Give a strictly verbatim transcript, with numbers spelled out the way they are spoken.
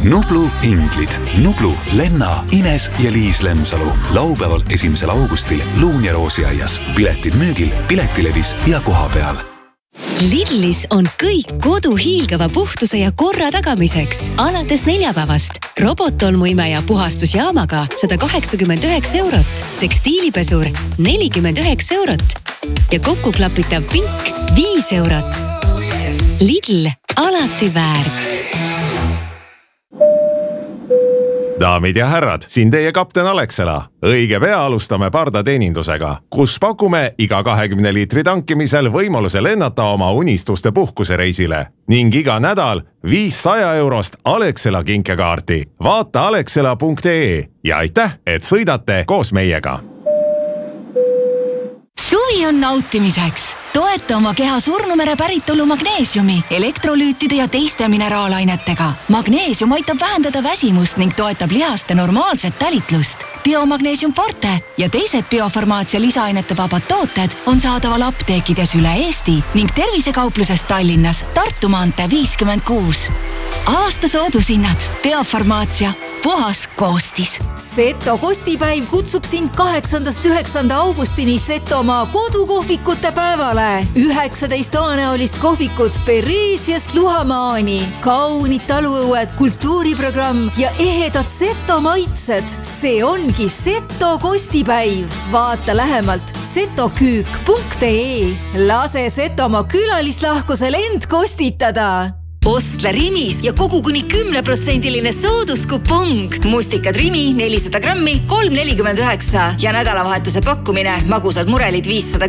Nublu inglid. Nublu, Lenna, Ines ja Liis Lemsalu. Laupäeval esimesel augustil Luun ja Roosiaias. Piletid müügil, Piletilevis ja koha peal. Lidlis on kõik kodu hiilgava puhtuse ja korra tagamiseks. Alates neljapäevast robottolmuimeja puhastusjaamaga sada kaheksakümmend üheksa eurot, tekstiilipesur nelikümmend üheksa eurot ja kokkuklapitav pink viis eurot. Lidl, alati väärt. Daamid ja härrad, siin teie kapten Alexela. Õige pea alustame pardateenindusega, kus pakume iga kahekümne liitri tankimisel võimaluse lennata oma unistuste puhkusereisile ning iga nädal viissada eurost Alexela kinkekaarti. Vaata alexela punkt ee ja aitäh, et sõidate koos meiega. Suvi on nautimiseks. Toeta oma keha surnumere päritolu magneesiumi, elektrolüütide ja teiste mineraalainetega. Magneesium aitab vähendada väsimust ning toetab lihaste normaalset tälitlust. Biomagneesium Forte ja teised biofarmaatsia lisaainete vabad tooted on saadaval apteekides üle Eesti ning tervisekauplusest Tallinnas Tartu maantee viiskümmend kuus. Aasta soodusinnad. Biofarmaatsia. Puhas koostis. Seto kostipäiv kutsub sind kaheksandast üheksanda augustini Setomaa kodukohvikute päevale. üheksateist aanäolist kohvikut Pereesiast Luhamaani. Kaunid taluõued, kultuuriprogramm ja ehedad Seto maitsed. See ongi Seto kostipäiv. Vaata lähemalt setoküük punkt ee. Lase Setomaa külalislahkusel end kostitada. Ostla Rimis ja kogu kuni kümme protsendiline sooduskupong. Mustikad Rimi nelisada grammi kolm nelikümmend üheksa ja nädalavahetuse pakkumine magusad murelid viissada